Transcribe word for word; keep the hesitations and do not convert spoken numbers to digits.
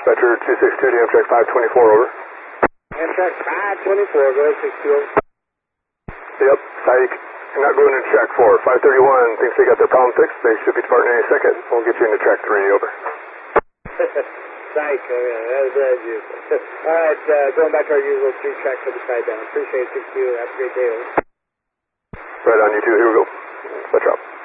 Dispatcher two six two to Amtrak five twenty-four, over. Amtrak five twenty-four, go ahead, six two. Yep, psych. You're not going into track four. five thirty-one thinks they got their problem fixed. They should be departing any second. We'll get you into track three, over. Psych, oh yeah, that was that you. Alright, uh, going back to our usual three track for the side down. Appreciate it, six two. Have a great day, over. Right on, you two. Here we go. Let's drop.